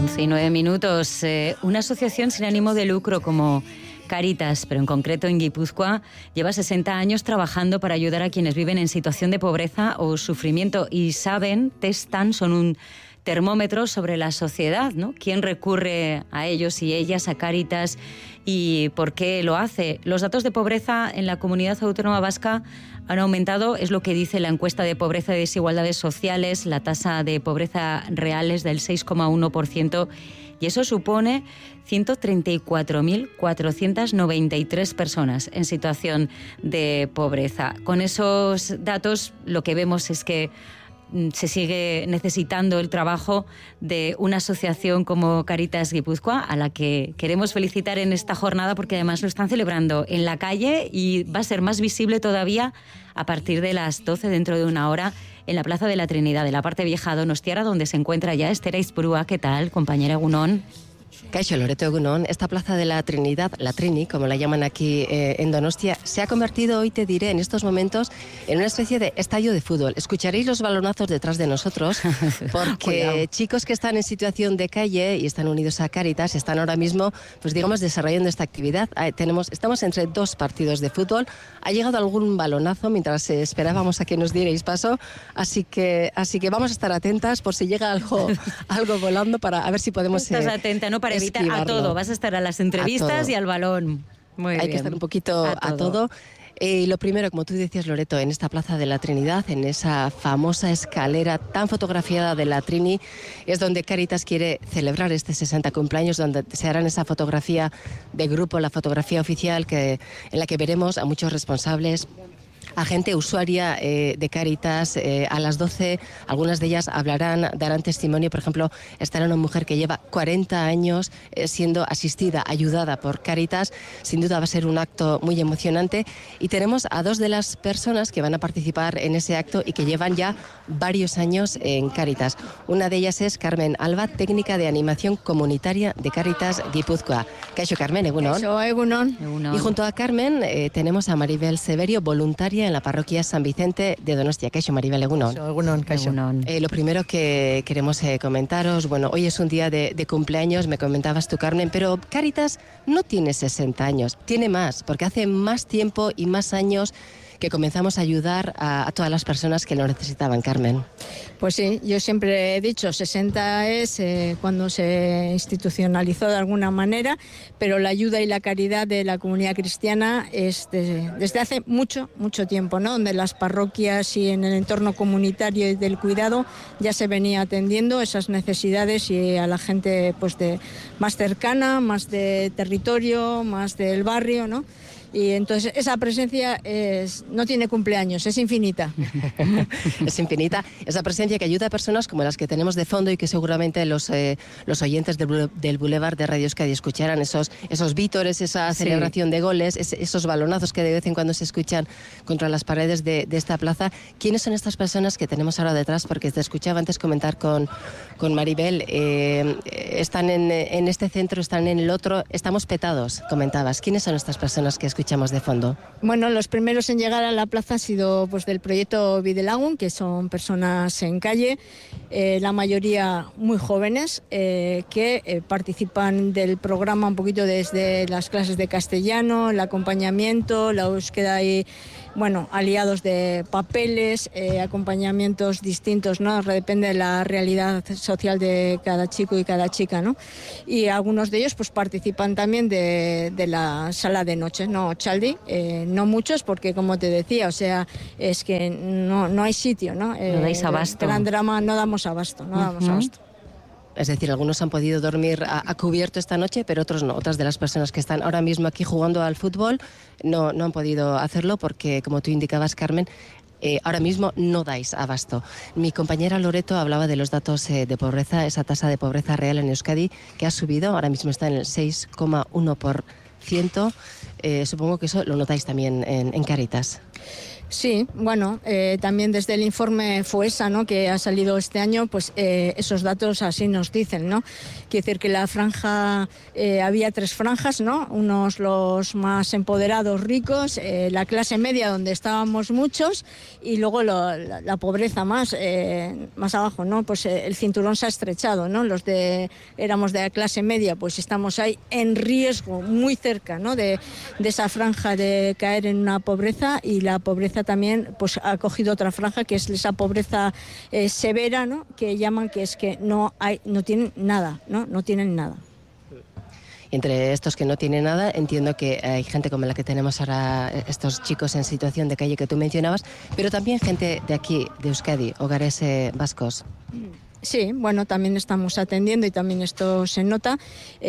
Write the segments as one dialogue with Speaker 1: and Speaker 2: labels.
Speaker 1: 11:09. Una asociación sin ánimo de lucro como Cáritas, pero en concreto en Guipúzcoa, lleva 60 años trabajando para ayudar a quienes viven en situación de pobreza o sufrimiento y testan, son un termómetro sobre la sociedad, ¿no? ¿Quién recurre a ellos y ellas, a Cáritas, y por qué lo hace? Los datos de pobreza en la comunidad autónoma vasca han aumentado, es lo que dice la encuesta de pobreza y desigualdades sociales. La tasa de pobreza real es del 6,1%, y eso supone 134.493 personas en situación de pobreza. Con esos datos lo que vemos es que se sigue necesitando el trabajo de una asociación como Cáritas Guipúzcoa, a la que queremos felicitar en esta jornada, porque además lo están celebrando en la calle y va a ser más visible todavía a partir de las 12, dentro de una hora, en la Plaza de la Trinidad, de la parte vieja donostiarra, donde se encuentra ya Esther Aizpurua. ¿Qué tal, compañera Egunon?
Speaker 2: Kaixo, Loreto Egunon. Esta Plaza de la Trinidad, la Trini, como la llaman aquí en Donostia, se ha convertido, hoy te diré, en estos momentos, en una especie de estadio de fútbol. Escucharéis los balonazos detrás de nosotros, porque chicos que están en situación de calle y están unidos a Cáritas están ahora mismo, pues digamos, desarrollando esta actividad. Estamos entre dos partidos de fútbol. Ha llegado algún balonazo mientras esperábamos a que nos dierais paso, así que vamos a estar atentas por si llega algo volando, para a ver si podemos...
Speaker 1: Estás atenta, ¿no? Para evitar a todo. Vas a estar a las entrevistas y al balón. Muy bien.
Speaker 2: Hay que estar un poquito a todo. Lo primero, como tú decías, Loreto, en esta Plaza de la Trinidad, en esa famosa escalera tan fotografiada de la Trini, es donde Cáritas quiere celebrar este 60 cumpleaños, donde se harán esa fotografía de grupo, la fotografía oficial, en la que veremos a muchos responsables, a gente usuaria de Cáritas. A las 12, algunas de ellas darán testimonio. Por ejemplo, estará una mujer que lleva 40 años siendo asistida, ayudada por Cáritas. Sin duda va a ser un acto muy emocionante. Y tenemos a dos de las personas que van a participar en ese acto y que llevan ya varios años en Cáritas. Una de ellas es Carmen Alba, técnica de animación comunitaria de Cáritas Guipúzcoa. Kaixo, Carmen, Egunon.
Speaker 3: Kaixo, Egunon.
Speaker 2: Y junto a Carmen tenemos a Maribel Severio, voluntaria en la parroquia San Vicente de Donostia. Kaixo, Maribel, Egunon.
Speaker 3: Egunon, Kaixo.
Speaker 2: Lo primero que queremos comentaros, bueno, hoy es un día de cumpleaños, me comentabas tú, Carmen, pero Cáritas no tiene 60 años, tiene más, porque hace más tiempo y más años que comenzamos a ayudar a todas las personas que lo necesitaban, Carmen.
Speaker 3: Pues sí, yo siempre he dicho, 60 es cuando se institucionalizó de alguna manera, pero la ayuda y la caridad de la comunidad cristiana es desde hace mucho, mucho tiempo, ¿no? Donde las parroquias y en el entorno comunitario y del cuidado ya se venía atendiendo esas necesidades, y a la gente pues más cercana, más de territorio, más del barrio, ¿no? Y entonces esa presencia no tiene cumpleaños, es infinita.
Speaker 2: Es infinita. Esa presencia que ayuda a personas como las que tenemos de fondo, y que seguramente los oyentes del Boulevard de Radio Euskadi escucharán, esos vítores, esa celebración de goles, esos balonazos que de vez en cuando se escuchan contra las paredes de esta plaza. ¿Quiénes son estas personas que tenemos ahora detrás? Porque te escuchaba antes comentar con Maribel, están en este centro, están en el otro, estamos petados, comentabas. ¿Quiénes son estas personas que escuchamos de fondo?
Speaker 3: Bueno, los primeros en llegar a la plaza han sido pues del proyecto Bidelagun, que son personas en calle, la mayoría muy jóvenes, que participan del programa un poquito desde las clases de castellano, el acompañamiento, la búsqueda y, bueno, aliados de papeles, acompañamientos distintos, ¿no? Depende de la realidad social de cada chico y cada chica, ¿no? Y algunos de ellos pues participan también de la sala de noche, ¿no? Chaldi, no muchos, porque como te decía, o sea, es que no hay sitio, ¿no?
Speaker 1: No dais abasto.
Speaker 3: Gran drama, no damos abasto.
Speaker 2: Es decir, algunos han podido dormir a cubierto esta noche, pero otros no. Otras de las personas que están ahora mismo aquí jugando al fútbol no han podido hacerlo porque, como tú indicabas, Carmen, ahora mismo no dais abasto. Mi compañera Loreto hablaba de los datos de pobreza, esa tasa de pobreza real en Euskadi que ha subido, ahora mismo está en el 6,1%. Supongo que eso lo notáis también en Cáritas.
Speaker 3: Sí, bueno, también desde el informe FOESA, ¿no?, que ha salido este año, pues esos datos así nos dicen, ¿no? Quiere decir que la franja, había 3 franjas, ¿no? Unos los más empoderados, ricos, la clase media, donde estábamos muchos, y luego la pobreza más abajo, ¿no? Pues el cinturón se ha estrechado, ¿no? Éramos de la clase media, pues estamos ahí en riesgo, muy cerca, ¿no?, de esa franja de caer en una pobreza, y la pobreza también pues ha cogido otra franja, que es esa pobreza severa, ¿no?, que llaman, que es que no tienen nada, no tienen nada.
Speaker 2: Entre estos que no tienen nada, entiendo que hay gente como la que tenemos ahora, estos chicos en situación de calle que tú mencionabas, pero también gente de aquí, de Euskadi, hogares vascos.
Speaker 3: Sí, bueno, también estamos atendiendo, y también esto se nota.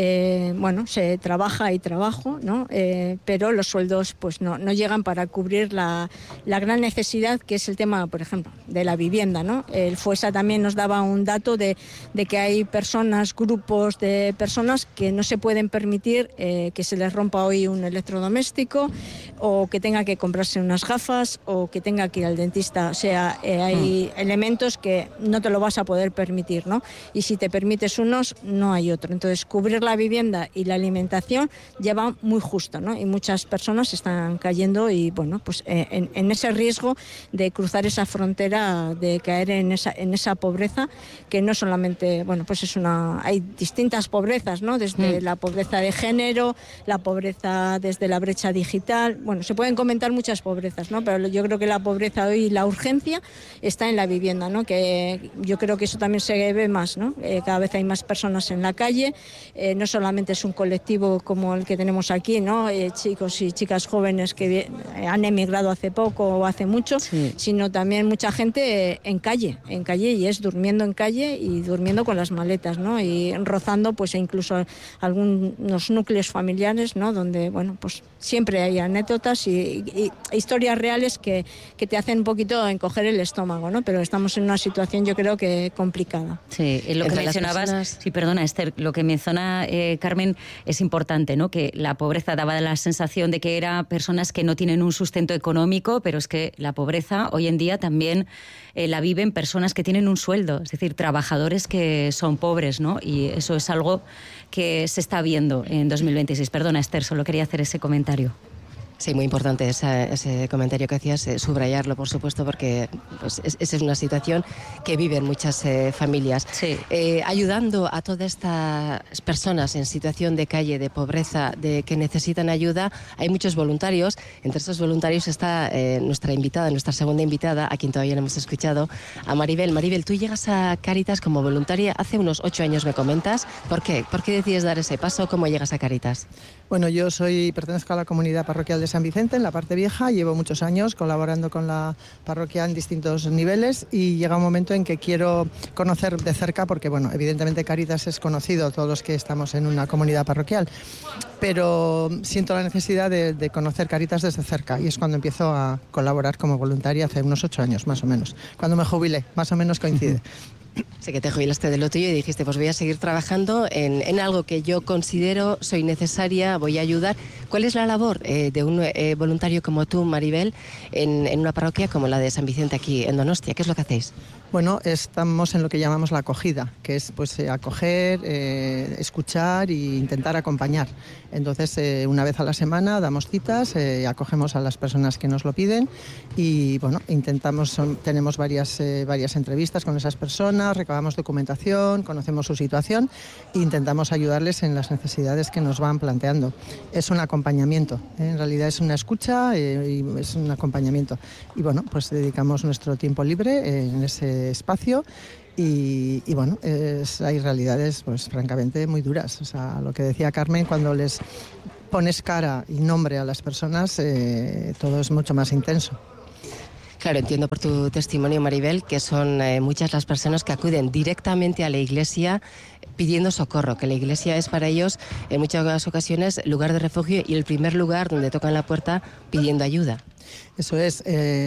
Speaker 3: Bueno, se trabaja y trabajo, ¿no? Pero los sueldos pues no llegan para cubrir la gran necesidad, que es el tema, por ejemplo, de la vivienda, ¿no? El FOESA también nos daba un dato de que hay personas, grupos de personas que no se pueden permitir que se les rompa hoy un electrodoméstico, o que tenga que comprarse unas gafas, o que tenga que ir al dentista. O sea, hay elementos que no te lo vas a poder permitir, ¿no? Y si te permites unos, no hay otro. Entonces, cubrir la vivienda y la alimentación lleva muy justo, ¿no? Y muchas personas están cayendo, y bueno, pues en ese riesgo de cruzar esa frontera, de caer en esa pobreza, que no solamente, bueno, pues hay distintas pobrezas, ¿no? Desde la pobreza de género, la pobreza desde la brecha digital. Bueno, se pueden comentar muchas pobrezas, ¿no? Pero yo creo que la pobreza hoy, la urgencia, está en la vivienda, ¿no? Que yo creo que eso también se ve más, ¿no? Cada vez hay más personas en la calle, no solamente es un colectivo como el que tenemos aquí, ¿no? Chicos y chicas jóvenes que han emigrado hace poco o hace mucho, sí, sino también mucha gente en calle, y es durmiendo en calle y durmiendo con las maletas, ¿no? Y rozando pues incluso algunos núcleos familiares, ¿no? Donde, bueno, pues siempre hay anécdotas y historias reales que te hacen un poquito encoger el estómago, ¿no? Pero estamos en una situación, yo creo que complicada.
Speaker 1: Sí, lo que mencionabas, personas... sí, perdona, Esther, lo que menciona Carmen es importante, ¿no? Que la pobreza daba la sensación de que eran personas que no tienen un sustento económico, pero es que la pobreza hoy en día también la viven personas que tienen un sueldo, es decir, trabajadores que son pobres, ¿no? Y eso es algo que se está viendo en 2026. Perdona, Esther, solo quería hacer ese comentario.
Speaker 2: Sí, muy importante ese comentario que hacías, subrayarlo, por supuesto, porque pues, esa es una situación que viven muchas familias. Sí. Ayudando a todas estas personas en situación de calle, de pobreza, que necesitan ayuda, hay muchos voluntarios. Entre estos voluntarios está nuestra invitada, nuestra segunda invitada, a quien todavía no hemos escuchado, a Maribel. Maribel, tú llegas a Cáritas como voluntaria hace unos 8 años, me comentas. ¿Por qué? ¿Por qué decides dar ese paso? ¿Cómo llegas a Cáritas?
Speaker 4: Bueno, yo pertenezco a la comunidad parroquial de San Vicente, en la parte vieja. Llevo muchos años colaborando con la parroquia en distintos niveles, y llega un momento en que quiero conocer de cerca, porque, bueno, evidentemente Cáritas es conocido, todos los que estamos en una comunidad parroquial, pero siento la necesidad de conocer Cáritas desde cerca, y es cuando empiezo a colaborar como voluntaria hace unos 8 años, más o menos. Cuando me jubilé, más o menos coincide.
Speaker 2: Sé que te jubilaste de lo tuyo y dijiste, pues voy a seguir trabajando en algo que yo considero soy necesaria, voy a ayudar. ¿Cuál es la labor de un voluntario como tú, Maribel, en una parroquia como la de San Vicente aquí en Donostia? ¿Qué es lo que hacéis?
Speaker 4: Bueno, estamos en lo que llamamos la acogida, que es pues acoger, escuchar e intentar acompañar. Entonces, una vez a la semana damos citas, acogemos a las personas que nos lo piden, y bueno, tenemos varias entrevistas con esas personas, recabamos documentación, conocemos su situación e intentamos ayudarles en las necesidades que nos van planteando. Es un acompañamiento, en realidad es una escucha y es un acompañamiento. Y bueno, pues dedicamos nuestro tiempo libre en ese espacio. Y bueno, hay realidades pues francamente muy duras. O sea, lo que decía Carmen, cuando les pones cara y nombre a las personas, todo es mucho más intenso.
Speaker 2: Claro, entiendo por tu testimonio, Maribel, que son muchas las personas que acuden directamente a la iglesia pidiendo socorro, que la iglesia es para ellos en muchas ocasiones lugar de refugio y el primer lugar donde tocan la puerta pidiendo ayuda.
Speaker 4: Eso es,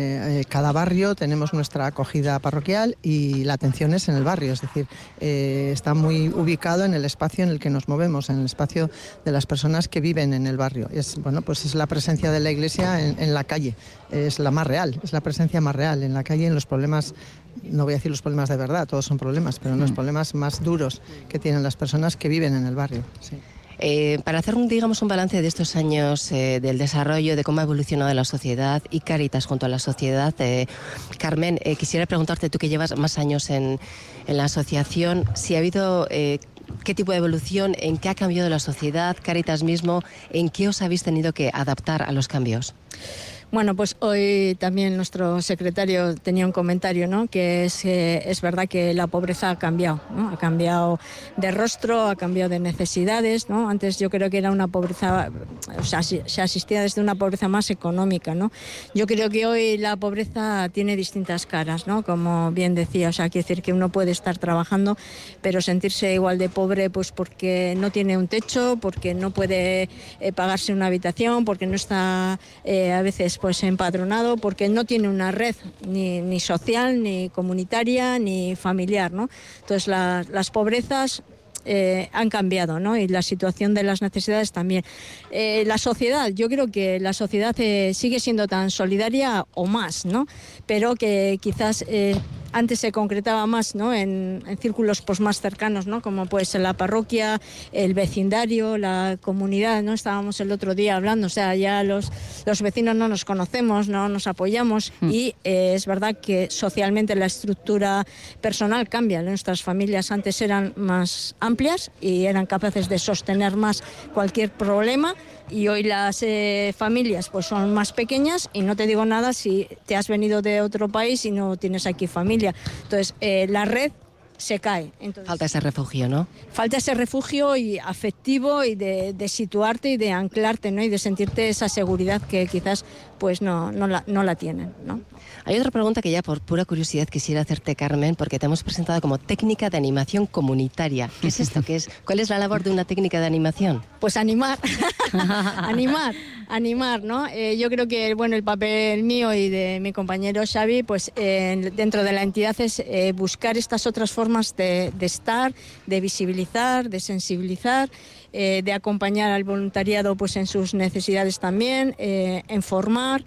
Speaker 4: cada barrio tenemos nuestra acogida parroquial y la atención es en el barrio, es decir, está muy ubicado en el espacio en el que nos movemos, en el espacio de las personas que viven en el barrio. Pues es la presencia de la Iglesia en la calle, es la más real, es la presencia más real en la calle, en los problemas. No voy a decir los problemas de verdad, todos son problemas, pero en los problemas más duros que tienen las personas que viven en el barrio. Sí.
Speaker 2: Para hacer un balance de estos años del desarrollo, de cómo ha evolucionado la sociedad y Cáritas junto a la sociedad, Carmen, quisiera preguntarte, tú que llevas más años en la asociación, si ha habido qué tipo de evolución, en qué ha cambiado la sociedad, Cáritas mismo, en qué os habéis tenido que adaptar a los cambios.
Speaker 3: Bueno, pues hoy también nuestro secretario tenía un comentario, ¿no? Que es verdad que la pobreza ha cambiado, ¿no? Ha cambiado de rostro, ha cambiado de necesidades, ¿no? Antes yo creo que era una pobreza, o sea, se asistía desde una pobreza más económica, ¿no? Yo creo que hoy la pobreza tiene distintas caras, ¿no? Como bien decía, o sea, quiere decir que uno puede estar trabajando, pero sentirse igual de pobre, pues porque no tiene un techo, porque no puede pagarse una habitación, porque no está a veces pues empadronado, porque no tiene una red ni social, ni comunitaria, ni familiar, ¿no? Entonces las pobrezas han cambiado, ¿no? Y la situación de las necesidades también. La sociedad, yo creo que la sociedad sigue siendo tan solidaria o más, ¿no? Pero que quizás antes se concretaba más, ¿no? En círculos pues más cercanos, ¿no? Como puede ser la parroquia, el vecindario, la comunidad, ¿no? Estábamos el otro día hablando, o sea, ya los vecinos no nos conocemos, no nos apoyamos y es verdad que socialmente la estructura personal cambia. Nuestras familias antes eran más amplias y eran capaces de sostener más cualquier problema, y hoy las familias pues son más pequeñas, y no te digo nada si te has venido de otro país y no tienes aquí familia. Entonces la red se cae. Entonces,
Speaker 2: falta ese refugio, ¿no?
Speaker 3: Falta ese refugio y afectivo, y de situarte y de anclarte, ¿no? Y de sentirte esa seguridad que quizás pues no la tienen, ¿no?
Speaker 2: Hay otra pregunta que ya por pura curiosidad quisiera hacerte, Carmen, porque te hemos presentado como técnica de animación comunitaria. ¿Qué es esto? ¿Cuál es la labor de una técnica de animación?
Speaker 3: Pues animar, animar, ¿no? Yo creo que el papel mío y de mi compañero Xavi, pues dentro de la entidad es buscar estas otras formas de estar, de visibilizar, de sensibilizar, de acompañar al voluntariado pues en sus necesidades también, en formar,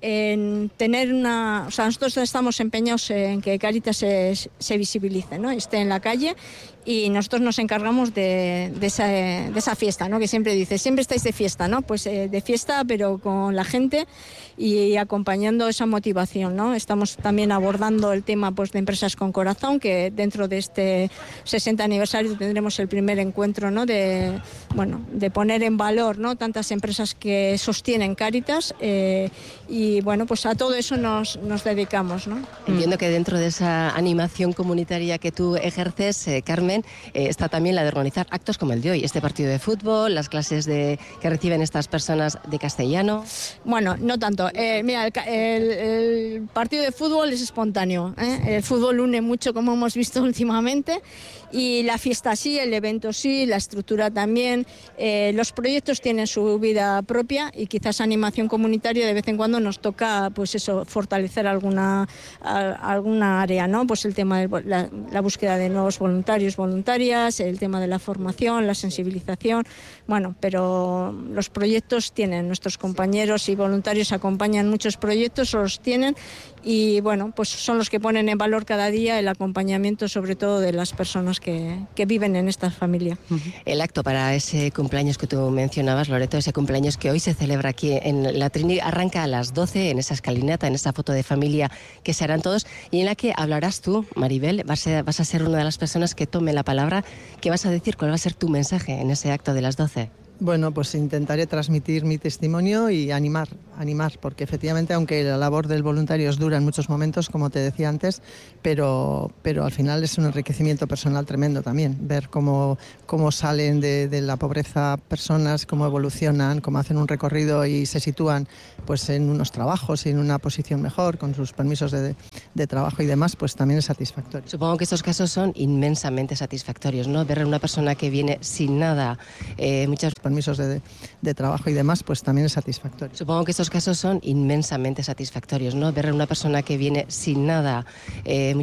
Speaker 3: en tener o sea, nosotros estamos empeñados en que Cáritas se visibilice, ¿no? Esté en la calle, y nosotros nos encargamos de esa fiesta, ¿no? Que siempre estáis de fiesta, ¿no? Pues de fiesta, pero con la gente y acompañando esa motivación, ¿no? Estamos también abordando el tema pues de Empresas con Corazón, que dentro de este 60 aniversario tendremos el primer encuentro, ¿no? De poner en valor, ¿no? Tantas empresas que sostienen Cáritas, y pues a todo eso nos dedicamos, ¿no?
Speaker 2: Entiendo que dentro de esa animación comunitaria que tú ejerces, Carmen, está también la de organizar actos como el de hoy, este partido de fútbol, las clases que reciben estas personas de castellano.
Speaker 3: Bueno, no tanto. Mira, el partido de fútbol es espontáneo, ¿eh? El fútbol une mucho, como hemos visto últimamente, y la fiesta sí, el evento sí, la estructura también. Los proyectos tienen su vida propia, y quizás animación comunitaria de vez en cuando nos toca pues eso, fortalecer alguna área, ¿no? Pues el tema de la búsqueda de nuevos voluntarios, voluntarias, el tema de la formación, la sensibilización. Pero los proyectos tienen, nuestros compañeros y voluntarios acompañan muchos proyectos, los tienen, y pues son los que ponen en valor cada día el acompañamiento, sobre todo de las personas que viven en esta familia.
Speaker 2: El acto para ese cumpleaños que tú mencionabas, Loreto, ese cumpleaños que hoy se celebra aquí en la Trini, arranca a las 12 en esa escalinata, en esa foto de familia que se harán todos, y en la que hablarás tú, Maribel. Vas a ser una de las personas que tome la palabra. ¿Qué vas a decir? ¿Cuál va a ser tu mensaje en ese acto de las 12?
Speaker 4: Bueno, pues intentaré transmitir mi testimonio y animar, porque efectivamente, aunque la labor del voluntario es dura en muchos momentos, como te decía antes, pero al final es un enriquecimiento personal tremendo también, ver cómo salen de la pobreza personas, cómo evolucionan, cómo hacen un recorrido y se sitúan pues en unos trabajos y en una posición mejor, con sus permisos de trabajo y demás, pues también es satisfactorio.
Speaker 2: Supongo que estos casos son inmensamente satisfactorios, ¿no? Ver a una persona que viene sin nada, muchas
Speaker 4: permisos de trabajo y demás, pues también es satisfactorio.
Speaker 2: Supongo que estos casos son inmensamente satisfactorios, ¿no? Ver a una persona que viene sin nada,